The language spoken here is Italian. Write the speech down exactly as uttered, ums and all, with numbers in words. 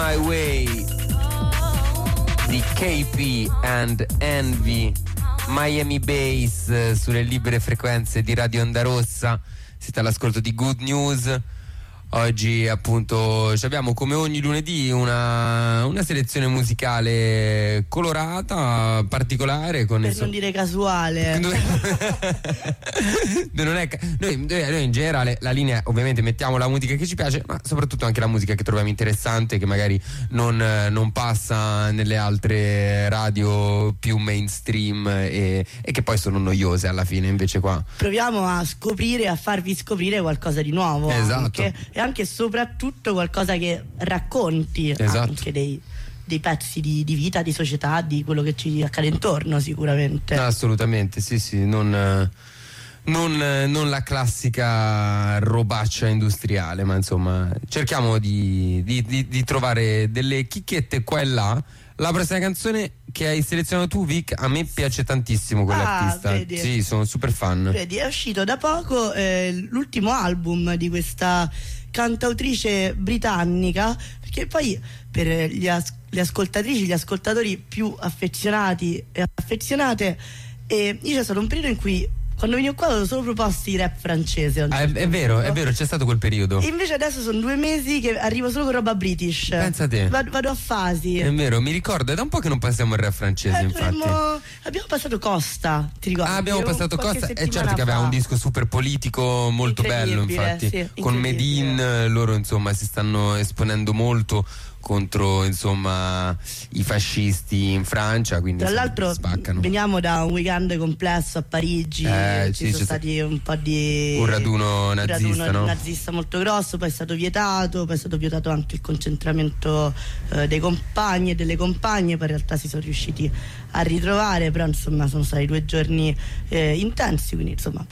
My Way di K P and Envy, Miami Bass, sulle libere frequenze di Radio Onda Rossa. Siete all'ascolto di Good News. Oggi appunto abbiamo, come ogni lunedì, una, una selezione musicale colorata, particolare, con per il so- non dire casuale. non è ca- noi, noi in generale la linea, ovviamente mettiamo la musica che ci piace, ma soprattutto anche la musica che troviamo interessante, che magari non, non passa nelle altre radio più mainstream e, e che poi sono noiose alla fine. Invece qua proviamo a scoprire, a farvi scoprire qualcosa di nuovo. Esatto. Anche, e anche e soprattutto qualcosa che racconti, esatto, anche dei, dei pezzi di, di vita, di società, di quello che ci accade intorno, sicuramente. No, assolutamente, sì sì, non, non, non la classica robaccia industriale, ma insomma cerchiamo di, di, di, di trovare delle chicchette qua e là. La prossima canzone che hai selezionato tu, Vic, a me piace tantissimo quell'artista. Ah, vedi. Sì, sono super fan. Vedi, è uscito da poco eh, l'ultimo album di questa cantautrice britannica, perché poi per gli as- le ascoltatrici, gli ascoltatori più affezionati e affezionate, e io c'è stato un periodo in cui quando venivo qua avevo solo proposti rap francese. Ah, è, è vero, è vero, c'è stato quel periodo. E invece adesso sono due mesi che arrivo solo con roba british. Pensa te. Vado, vado a fasi. È vero, mi ricordo, è da un po' che non passiamo il rap francese, Eh, infatti. dovremmo- abbiamo passato Costa, ti ricordi? Ah, abbiamo Un- passato qualche Costa, e settimana certo che aveva fa. un disco super politico molto bello, Incredibile, infatti. sì, con incredibile. Medin loro insomma si stanno esponendo molto contro insomma i fascisti in Francia, quindi Tra insomma, l'altro spaccano. veniamo da un weekend complesso a Parigi, Eh, ci sì, sono c'è stati un po' di un raduno un nazista, raduno no? nazista molto grosso, poi è stato vietato, poi è stato vietato anche il concentramento eh, dei compagni e delle compagne, poi in realtà si sono riusciti a ritrovare, però insomma sono stati due giorni eh, intensi, quindi insomma